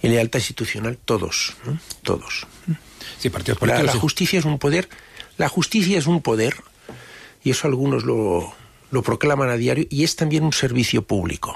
Y lealtad institucional, todos, ¿no? Todos. Sí, partidos políticos. La justicia es un poder, y eso algunos lo proclaman a diario, y es también un servicio público.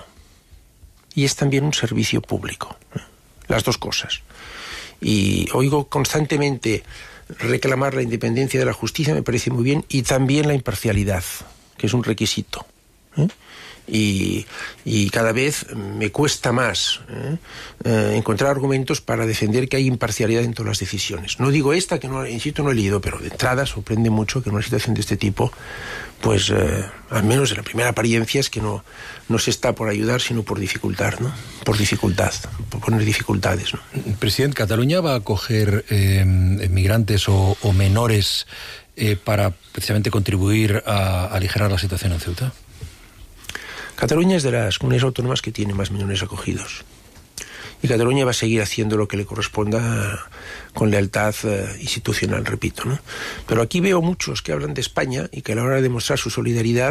Las dos cosas. Y oigo constantemente reclamar la independencia de la justicia, me parece muy bien, y también la imparcialidad, que es un requisito. Y cada vez me cuesta más encontrar argumentos para defender que hay imparcialidad en todas las decisiones. No digo esta, que no, insisto, no he leído, pero de entrada sorprende mucho que en una situación de este tipo, pues al menos en la primera apariencia, es que no se está por ayudar, sino por dificultar, ¿no? Por poner dificultades, ¿no? Presidente, ¿Cataluña va a acoger migrantes o menores para precisamente contribuir a aligerar la situación en Ceuta? Cataluña es de las comunidades autónomas que tiene más menores acogidos. Y Cataluña va a seguir haciendo lo que le corresponda con lealtad institucional, repito, ¿no? Pero aquí veo muchos que hablan de España y que a la hora de demostrar su solidaridad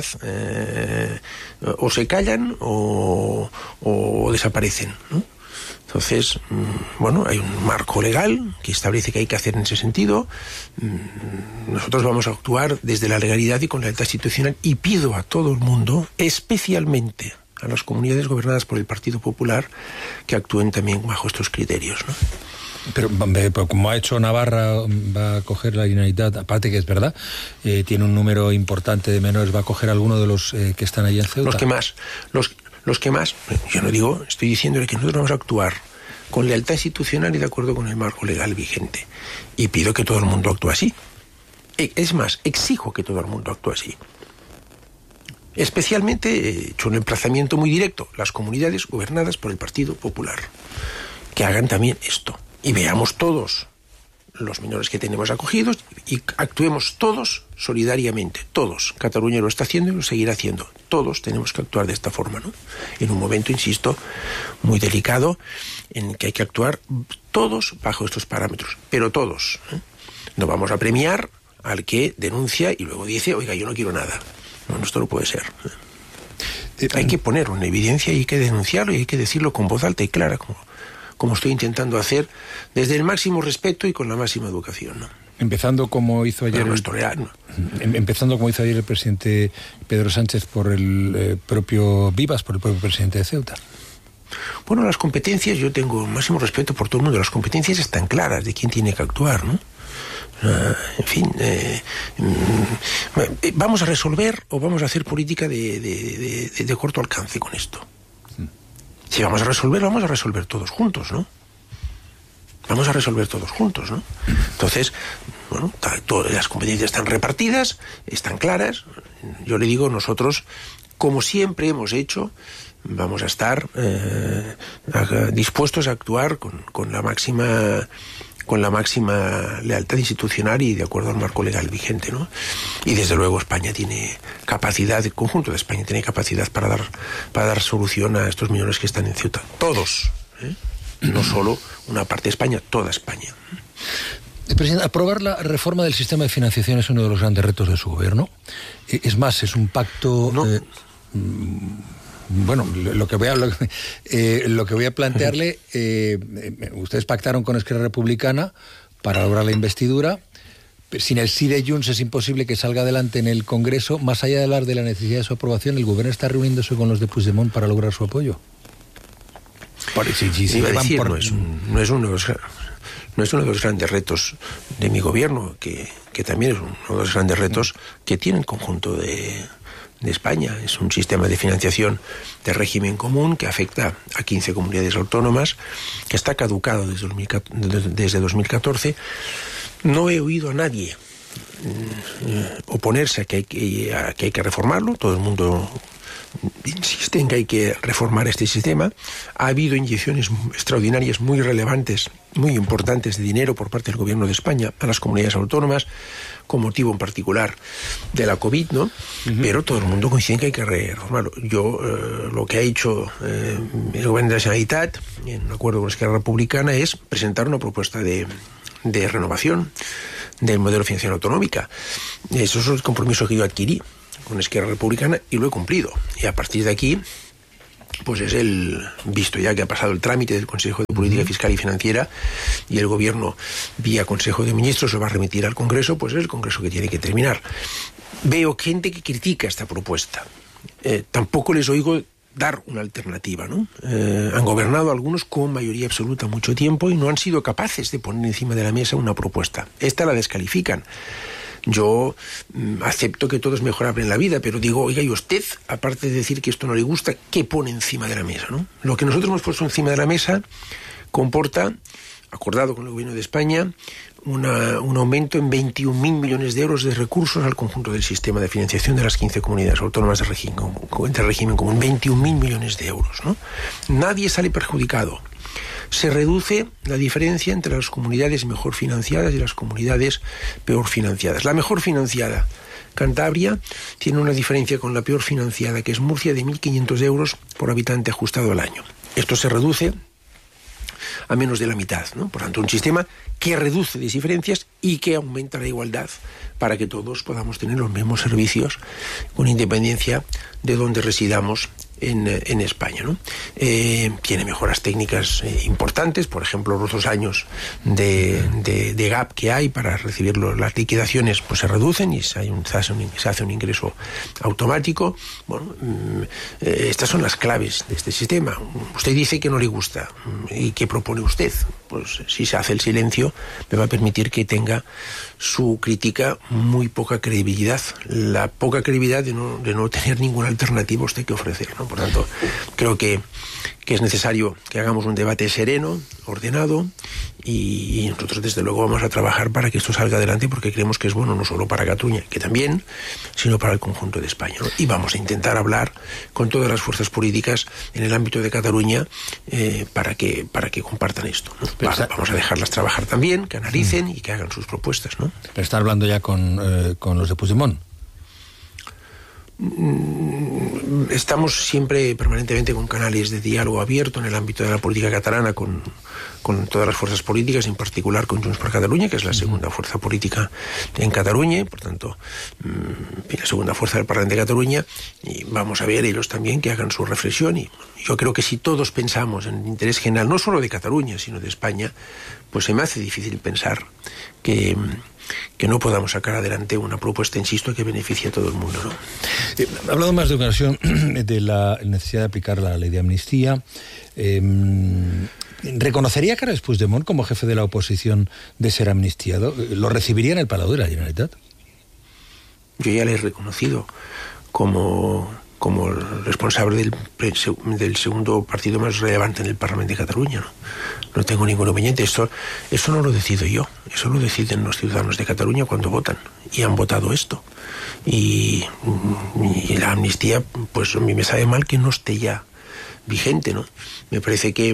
o se callan o desaparecen, ¿no? Entonces, bueno, hay un marco legal que establece que hay que hacer en ese sentido. Nosotros vamos a actuar desde la legalidad y con lealtad institucional, y pido a todo el mundo, especialmente a las comunidades gobernadas por el Partido Popular, que actúen también bajo estos criterios, ¿no? Pero como ha hecho Navarra, va a coger la Generalitat, aparte que es verdad, tiene un número importante de menores, va a coger alguno de los que están allí en Ceuta. Los que más, yo no digo, estoy diciéndole que nosotros vamos a actuar con lealtad institucional y de acuerdo con el marco legal vigente. Y pido que todo el mundo actúe así. Es más, exijo que todo el mundo actúe así. Especialmente, he hecho un emplazamiento muy directo, las comunidades gobernadas por el Partido Popular, que hagan también esto. Y veamos todos los menores que tenemos acogidos y actuemos todos solidariamente, todos. Cataluña lo está haciendo y lo seguirá haciendo. Todos tenemos que actuar de esta forma, ¿no? En un momento, insisto, muy delicado, en que hay que actuar todos bajo estos parámetros, pero todos, ¿eh? No vamos a premiar al que denuncia y luego dice, oiga, yo no quiero nada. No, esto no puede ser. Hay que ponerlo en evidencia y hay que denunciarlo y hay que decirlo con voz alta y clara, como estoy intentando hacer, desde el máximo respeto y con la máxima educación, ¿no? Empezando como hizo ayer el presidente Pedro Sánchez por el propio Vivas, por el propio presidente de Ceuta. Bueno, las competencias, yo tengo máximo respeto por todo el mundo. Las competencias están claras de quién tiene que actuar, ¿no? En fin, ¿vamos a resolver o vamos a hacer política de corto alcance con esto? Si vamos a resolver todos juntos, ¿no? Vamos a resolver todos juntos, ¿no? Entonces, bueno, todas las competencias están repartidas, están claras. Yo le digo, nosotros, como siempre hemos hecho, vamos a estar dispuestos a actuar con la máxima lealtad institucional y de acuerdo al marco legal vigente, ¿no? Y desde luego España tiene capacidad, el conjunto de España tiene capacidad para dar solución a estos menores que están en Ceuta. Todos, ¿eh? No solo una parte de España, toda España. Presidente, aprobar la reforma del sistema de financiación es uno de los grandes retos de su gobierno. Es más, es un pacto... No. Bueno, lo que voy a plantearle, ustedes pactaron con Esquerra Republicana para lograr la investidura. Sin el sí de Junts es imposible que salga adelante en el Congreso. Más allá de hablar de la necesidad de su aprobación, ¿el gobierno está reuniéndose con los de Puigdemont para lograr su apoyo? No es uno de los grandes retos de mi gobierno, que también es uno de los grandes retos que tiene el conjunto de España. Es un sistema de financiación de régimen común que afecta a 15 comunidades autónomas, que está caducado desde 2014. No he oído a nadie oponerse a que hay que reformarlo. Todo el mundo insiste en que hay que reformar este sistema. Ha habido inyecciones extraordinarias muy relevantes, muy importantes de dinero por parte del Gobierno de España a las comunidades autónomas, con motivo en particular de la COVID, ¿no? Uh-huh. Pero todo el mundo coincide en que hay que reformarlo. Yo, lo que ha hecho el Gobierno de la Generalitat, en acuerdo con Esquerra Republicana, es presentar una propuesta de renovación del modelo de financiación autonómica. Eso es el compromiso que yo adquirí con Esquerra Republicana y lo he cumplido. Y a partir de aquí pues es visto ya que ha pasado el trámite del Consejo de Política Fiscal y Financiera y el Gobierno, vía Consejo de Ministros, lo va a remitir al Congreso, pues es el Congreso que tiene que terminar. Veo gente que critica esta propuesta. Tampoco les oigo dar una alternativa, ¿no? Han gobernado algunos con mayoría absoluta mucho tiempo y no han sido capaces de poner encima de la mesa una propuesta. Esta la descalifican. Yo acepto que todo es mejorable en la vida, pero digo, oiga, y usted, aparte de decir que esto no le gusta, ¿qué pone encima de la mesa, no? Lo que nosotros hemos puesto encima de la mesa comporta, acordado con el Gobierno de España, un aumento en 21.000 millones de euros de recursos al conjunto del sistema de financiación de las 15 comunidades autónomas de régimen común. 21.000 millones de euros, ¿no? Nadie sale perjudicado. Se reduce la diferencia entre las comunidades mejor financiadas y las comunidades peor financiadas. La mejor financiada, Cantabria, tiene una diferencia con la peor financiada, que es Murcia, de 1.500 euros por habitante ajustado al año. Esto se reduce a menos de la mitad, ¿no? Por tanto, un sistema que reduce las diferencias y que aumenta la igualdad para que todos podamos tener los mismos servicios con independencia de donde residamos en España, ¿no? Tiene mejoras técnicas importantes, por ejemplo, los 2 años de gap que hay para recibir las liquidaciones, pues se reducen y se hace un ingreso automático. Bueno, estas son las claves de este sistema. Usted dice que no le gusta. ¿Y qué propone usted? Pues si se hace el silencio, me va a permitir que tenga su crítica muy poca credibilidad. La poca credibilidad de no tener ninguna alternativa a usted que ofrecer, ¿no? Por tanto, creo que es necesario que hagamos un debate sereno, ordenado, y nosotros desde luego vamos a trabajar para que esto salga adelante, porque creemos que es bueno no solo para Cataluña, que también, sino para el conjunto de España, ¿no? Y vamos a intentar hablar con todas las fuerzas políticas en el ámbito de Cataluña para que compartan esto, ¿no? Vamos a dejarlas trabajar también, que analicen y que hagan sus propuestas, ¿no? Pero está hablando ya con los de Puigdemont. Estamos siempre permanentemente con canales de diálogo abierto en el ámbito de la política catalana con todas las fuerzas políticas, en particular con Junts per Catalunya, que es la segunda fuerza política en Cataluña, por tanto, la segunda fuerza del Parlamento de Cataluña, y vamos a ver ellos también que hagan su reflexión. Y yo creo que si todos pensamos en el interés general, no solo de Cataluña, sino de España, pues se me hace difícil pensar que no podamos sacar adelante una propuesta, insisto, que beneficie a todo el mundo, ¿no? Ha hablado más de ocasión de la necesidad de aplicar la ley de amnistía. ¿Reconocería Carles Puigdemont como jefe de la oposición de ser amnistiado? ¿Lo recibiría en el Palau de la Generalitat? Yo ya le he reconocido como el responsable del segundo partido más relevante en el Parlamento de Cataluña, ¿no? No tengo ningún inconveniente. Eso no lo decido yo, eso lo deciden los ciudadanos de Cataluña cuando votan, y han votado esto. Y la amnistía, pues a mí me sabe mal que no esté ya vigente, ¿no? Me parece que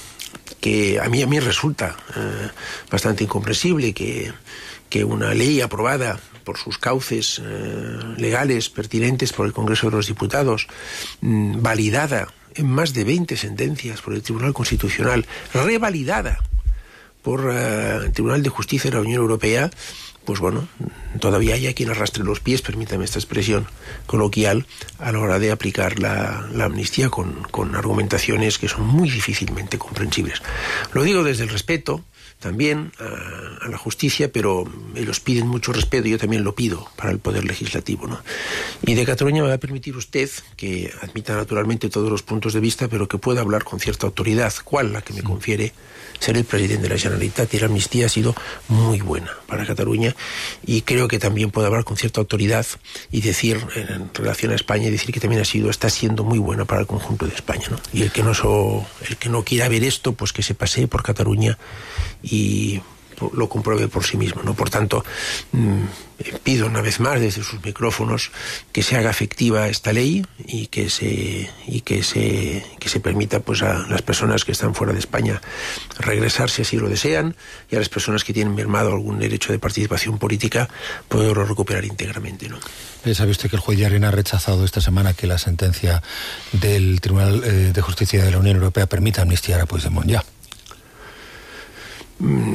a mí resulta bastante incomprensible que una ley aprobada por sus cauces legales pertinentes por el Congreso de los Diputados, validada en más de 20 sentencias por el Tribunal Constitucional, revalidada por el Tribunal de Justicia de la Unión Europea, pues bueno, todavía hay quien arrastre los pies, permítame esta expresión coloquial, a la hora de aplicar la amnistía con argumentaciones que son muy difícilmente comprensibles. Lo digo desde el respeto también a la justicia, pero ellos piden mucho respeto y yo también lo pido para el Poder Legislativo, ¿no? Y de Cataluña me va a permitir usted que admita naturalmente todos los puntos de vista, pero que pueda hablar con cierta autoridad. ¿Cuál? La que me confiere ser el presidente de la Generalitat. Y la amnistía ha sido muy buena para Cataluña, y creo que también puedo hablar con cierta autoridad y decir, en relación a España, y decir que también está siendo muy buena para el conjunto de España, ¿no? Y el que no quiera ver esto, pues que se pasee por Cataluña y lo compruebe por sí mismo, ¿no? Por tanto, pido una vez más desde sus micrófonos que se haga efectiva esta ley y que se permita, pues, a las personas que están fuera de España regresar si así lo desean, y a las personas que tienen mermado algún derecho de participación política poderlo recuperar íntegramente, ¿no? ¿Sabe usted que el juez Yarena ha rechazado esta semana que la sentencia del Tribunal de Justicia de la Unión Europea permita amnistiar a Puigdemont ya?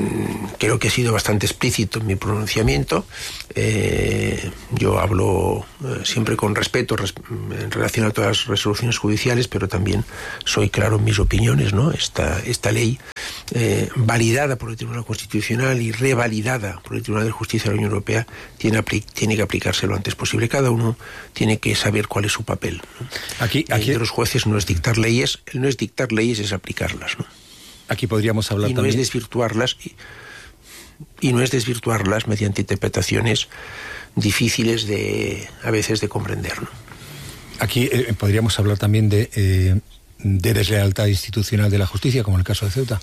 creo que he sido bastante explícito en mi pronunciamiento. Yo hablo siempre con respeto en relación a todas las resoluciones judiciales, pero también soy claro en mis opiniones, ¿no? Esta ley, validada por el Tribunal Constitucional y revalidada por el Tribunal de Justicia de la Unión Europea, tiene que aplicarse lo antes posible. Cada uno tiene que saber cuál es su papel, ¿no? Aquí de los jueces no es dictar leyes, es aplicarlas, ¿no? Aquí podríamos hablar y no también... es desvirtuarlas, y no es desvirtuarlas mediante interpretaciones difíciles a veces de comprender, ¿no? Aquí podríamos hablar también de deslealtad institucional de la justicia, como en el caso de Ceuta.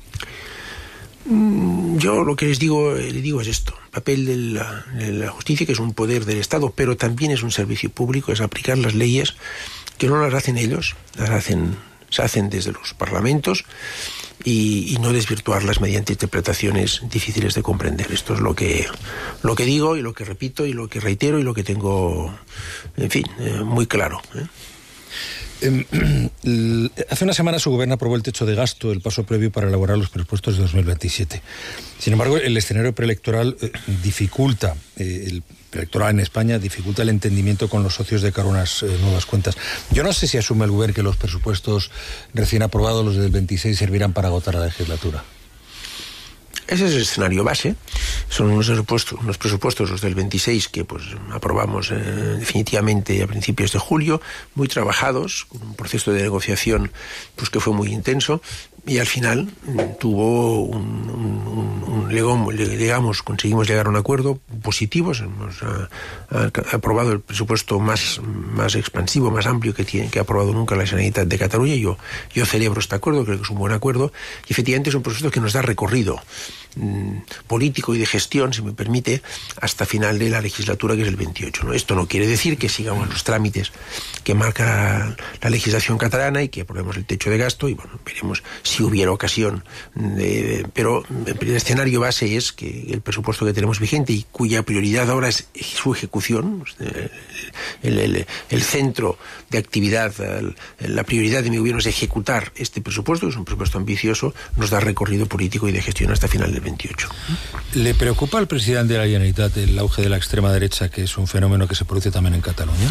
Yo lo que le digo es esto: el papel de la justicia, que es un poder del Estado, pero también es un servicio público, es aplicar las leyes, que no las hacen ellos, se hacen desde los parlamentos, y no desvirtuarlas mediante interpretaciones difíciles de comprender. Esto es lo que digo, y lo que repito, y lo que reitero, y lo que tengo, en fin, muy claro, ¿eh? Hace una semana su gobierno aprobó el techo de gasto, el paso previo para elaborar los presupuestos de 2027. Sin embargo, el escenario preelectoral dificulta, el preelectoral en España dificulta el entendimiento con los socios de cara a unas nuevas cuentas. Yo no sé si asume el gobierno que los presupuestos recién aprobados, los del 26, servirán para agotar la legislatura. Ese es el escenario base. Son unos presupuestos, los del 26, que pues aprobamos definitivamente a principios de julio, muy trabajados, con un proceso de negociación pues que fue muy intenso, y al final tuvo conseguimos llegar a un acuerdo positivo. Hemos aprobado el presupuesto más expansivo, más amplio que ha aprobado nunca la Generalitat de Cataluña. Yo celebro este acuerdo, creo que es un buen acuerdo, y efectivamente es un presupuesto que nos da recorrido político y de gestión, si me permite, hasta final de la legislatura, que es el 28, ¿no? Esto no quiere decir que sigamos los trámites que marca la legislación catalana y que aprobemos el techo de gasto, y bueno, veremos si hubiera ocasión, pero el escenario base es que el presupuesto que tenemos vigente, y cuya prioridad ahora es su ejecución, el centro de actividad, la prioridad de mi gobierno es ejecutar este presupuesto, que es un presupuesto ambicioso, nos da recorrido político y de gestión hasta final del 28. ¿Le preocupa al presidente de la Generalitat el auge de la extrema derecha, que es un fenómeno que se produce también en Cataluña?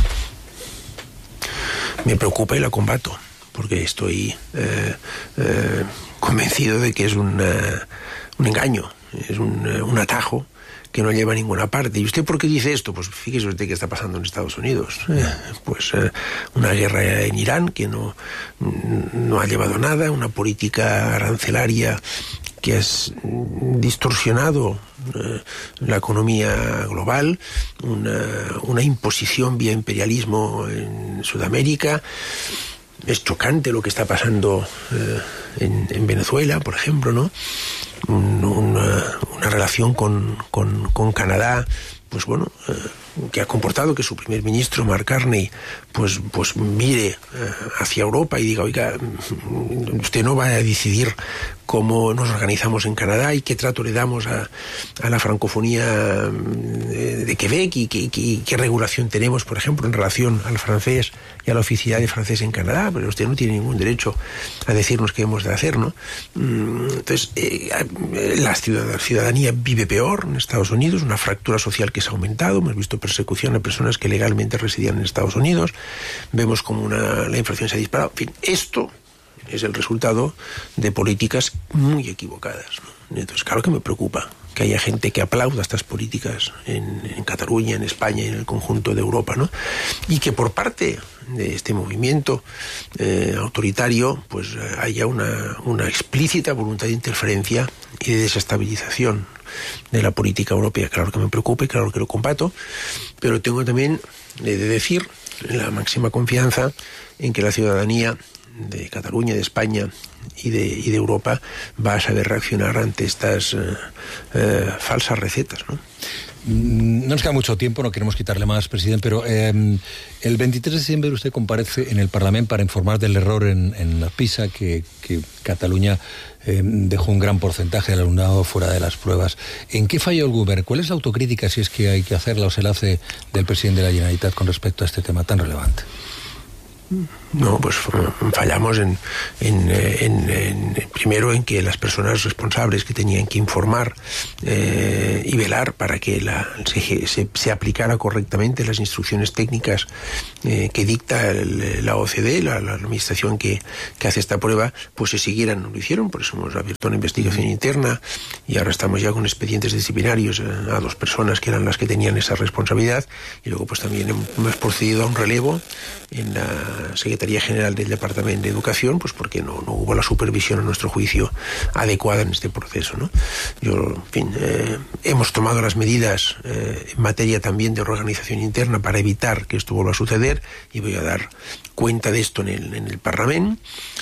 Me preocupa y la combato, porque estoy convencido de que es un engaño, es un atajo que no lleva a ninguna parte. ¿Y usted por qué dice esto? Pues fíjese usted qué está pasando en Estados Unidos. Una guerra en Irán que no ha llevado a nada, una política arancelaria que has distorsionado la economía global, una imposición vía imperialismo en Sudamérica. Es chocante lo que está pasando en Venezuela, por ejemplo, ¿no? Una relación con Canadá, pues bueno, que ha comportado que su primer ministro, Mark Carney, pues mire hacia Europa y diga: oiga, usted no va a decidir cómo nos organizamos en Canadá y qué trato le damos a la francofonía de Quebec y qué regulación tenemos, por ejemplo, en relación al francés y a la oficialidad de francés en Canadá. Pero usted no tiene ningún derecho a decirnos qué hemos de hacer, ¿no? Entonces, la ciudadanía vive peor en Estados Unidos, una fractura social que se ha aumentado. Hemos visto persecución a personas que legalmente residían en Estados Unidos, vemos como la inflación se ha disparado. En fin, esto es el resultado de políticas muy equivocadas, ¿no? Entonces, claro que me preocupa que haya gente que aplauda estas políticas en Cataluña, en España y en el conjunto de Europa, ¿no? Y que por parte de este movimiento autoritario pues haya una explícita voluntad de interferencia y de desestabilización de la política europea. Claro que me preocupa y claro que lo combato, pero tengo también de decir la máxima confianza en que la ciudadanía de Cataluña, de España y de Europa va a saber reaccionar ante estas falsas recetas, ¿no? No nos queda mucho tiempo, no queremos quitarle más, presidente, pero el 23 de diciembre usted comparece en el Parlamento para informar del error en la PISA, que Cataluña dejó un gran porcentaje del alumnado fuera de las pruebas. ¿En qué falló el Govern? ¿Cuál es la autocrítica, si es que hay que hacerla, o se la hace, del presidente de la Generalitat con respecto a este tema tan relevante? No, pues fallamos primero en que las personas responsables que tenían que informar y velar para que se aplicara correctamente las instrucciones técnicas que dicta la OCDE, la administración que hace esta prueba, pues se siguieran. No lo hicieron, por eso hemos abierto una investigación interna y ahora estamos ya con expedientes disciplinarios a 2 personas que eran las que tenían esa responsabilidad, y luego pues también hemos procedido a un relevo en la Secretaría General del Departamento de Educación, pues porque no hubo la supervisión, a nuestro juicio, adecuada en este proceso, ¿no? En fin, hemos tomado las medidas en materia también de organización interna para evitar que esto vuelva a suceder, y voy a dar cuenta de esto en el Parlamento.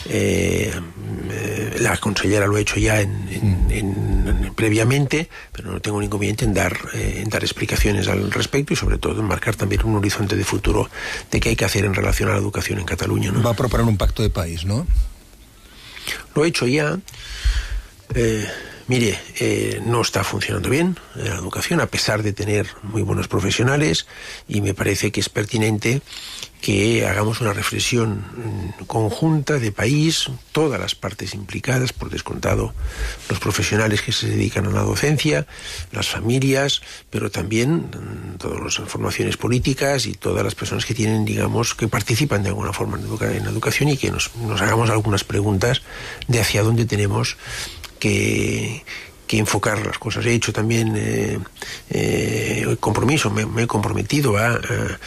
La consellera lo ha hecho ya previamente, pero no tengo ningún inconveniente en dar explicaciones al respecto, y sobre todo en marcar también un horizonte de futuro de qué hay que hacer en relación a la educación en Cataluña, ¿no? Va a proponer un pacto de país, ¿no? Lo he hecho ya. No está funcionando bien la educación, a pesar de tener muy buenos profesionales, y me parece que es pertinente que hagamos una reflexión conjunta de país, todas las partes implicadas, por descontado los profesionales que se dedican a la docencia, las familias, pero también todas las formaciones políticas y todas las personas que tienen, digamos, que participan de alguna forma en la educación, y que nos hagamos algunas preguntas de hacia dónde tenemos que enfocar las cosas. He hecho también el compromiso, me he comprometido a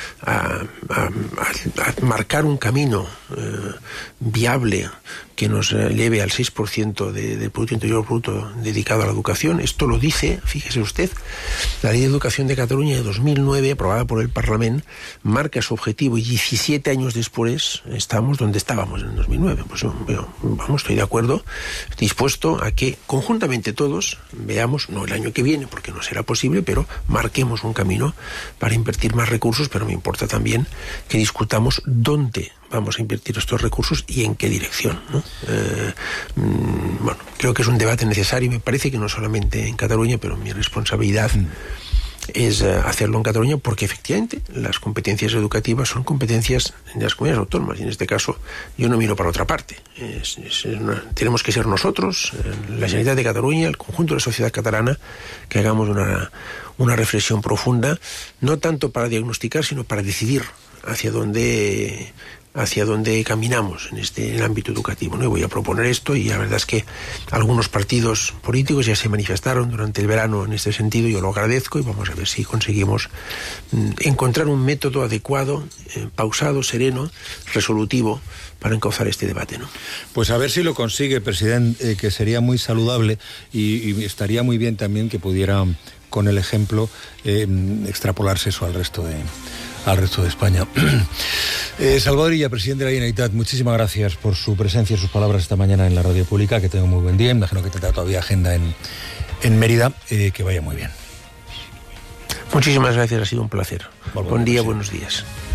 marcar un camino viable que nos lleve al 6% del Producto Interior Bruto dedicado a la educación. Esto lo dice, fíjese usted, la Ley de Educación de Cataluña de 2009, aprobada por el Parlamento, marca su objetivo, y 17 años después estamos donde estábamos en 2009. Pues estoy de acuerdo, dispuesto a que conjuntamente todos veamos, no el año que viene, porque no será posible, pero marquemos un camino para invertir más recursos, pero me importa también que discutamos dónde vamos a invertir estos recursos y en qué dirección, ¿no? Creo que es un debate necesario, y me parece que no solamente en Cataluña, pero mi responsabilidad es hacerlo en Cataluña, porque efectivamente las competencias educativas son competencias de las comunidades autónomas, y en este caso yo no miro para otra parte. Tenemos que ser nosotros, la Generalitat de Cataluña, el conjunto de la sociedad catalana, que hagamos una reflexión profunda, no tanto para diagnosticar, sino para decidir hacia dónde caminamos en el ámbito educativo, ¿no? Y voy a proponer esto, y la verdad es que algunos partidos políticos ya se manifestaron durante el verano en este sentido. Yo lo agradezco, y vamos a ver si conseguimos encontrar un método adecuado, pausado, sereno, resolutivo, para encauzar este debate, ¿no? Pues a ver si lo consigue, presidente, que sería muy saludable, y estaría muy bien también que pudiera, con el ejemplo, extrapolarse eso al resto de España. Salvador Illa, presidente de la Generalitat, muchísimas gracias por su presencia y sus palabras esta mañana en la radio pública. Que tenga muy buen día. Imagino que tendrá todavía agenda en Mérida. Que vaya muy bien. Muchísimas gracias, ha sido un placer. Buen día, buenos días.